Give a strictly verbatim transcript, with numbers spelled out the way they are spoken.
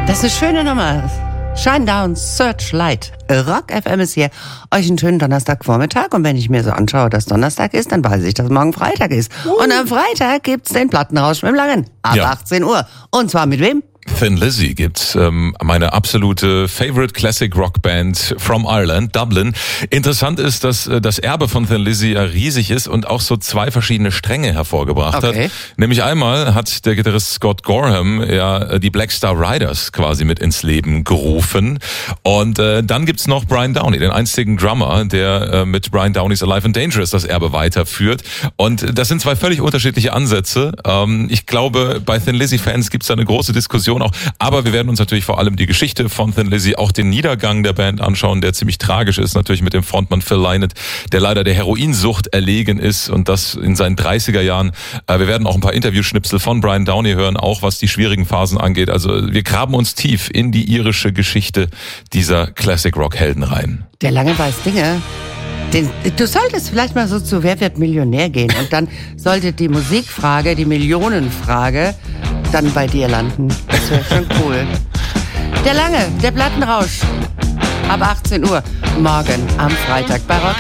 Das ist eine schöne Nummer. Shinedown Searchlight. Rock F M ist hier. Euch einen schönen Donnerstagvormittag. Und wenn ich mir so anschaue, dass Donnerstag ist, dann weiß ich, dass morgen Freitag ist. Uh. Und am Freitag gibt's den Plattenrausch mit dem Langen. Ab ja. achtzehn Uhr. Und zwar mit wem? Thin Lizzy gibt's, ähm, meine absolute Favorite Classic Rock Band from Ireland, Dublin. Interessant ist, dass äh, das Erbe von Thin Lizzy ja riesig ist und auch so zwei verschiedene Stränge hervorgebracht okay. hat. Nämlich einmal hat der Gitarrist Scott Gorham ja die Black Star Riders quasi mit ins Leben gerufen. Und äh, dann gibt's noch Brian Downey, den einzigen Drummer, der äh, mit Brian Downey's Alive and Dangerous das Erbe weiterführt. Und das sind zwei völlig unterschiedliche Ansätze. Ähm, ich glaube, bei Thin Lizzy-Fans gibt's da eine große Diskussion auch. Aber wir werden uns natürlich vor allem die Geschichte von Thin Lizzy, auch den Niedergang der Band anschauen, der ziemlich tragisch ist, natürlich mit dem Frontmann Phil Lynott, der leider der Heroinsucht erlegen ist und das in seinen dreißiger Jahren. Wir werden auch ein paar Interviewschnipsel von Brian Downey hören, auch was die schwierigen Phasen angeht. Also wir graben uns tief in die irische Geschichte dieser Classic-Rock-Helden rein. Der Lange weiß Dinge. Den, du solltest vielleicht mal so zu Wer wird Millionär gehen und dann sollte die Musikfrage, die Millionenfrage dann bei dir landen. Das wäre schon cool. Der Lange, der Plattenrausch. Ab achtzehn Uhr morgen am Freitag bei Rock.